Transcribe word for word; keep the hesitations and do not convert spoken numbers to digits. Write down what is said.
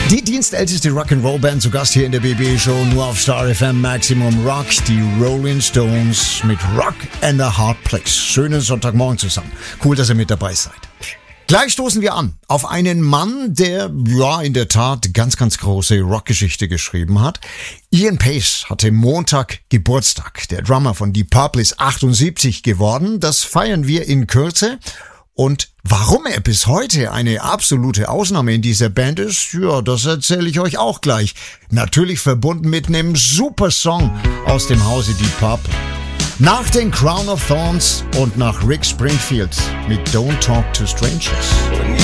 Die dienstälteste Rock'n'Roll-Band zu Gast hier in der B B-Show, nur auf Star F M Maximum Rock, die Rolling Stones mit Rock and a Hard Place. Schönen Sonntagmorgen zusammen. Cool, dass ihr mit dabei seid. Gleich stoßen wir an auf einen Mann, der, ja, in der Tat ganz, ganz große Rockgeschichte geschrieben hat. Ian Paice hatte Montag Geburtstag. Der Drummer von Deep Purple ist achtundsiebzig geworden. Das feiern wir in Kürze. Und warum er bis heute eine absolute Ausnahme in dieser Band ist, ja, das erzähle ich euch auch gleich. Natürlich verbunden mit einem super Song aus dem Hause Deep Purple. Nach den Crown of Thorns und nach Rick Springfield mit Don't Talk to Strangers.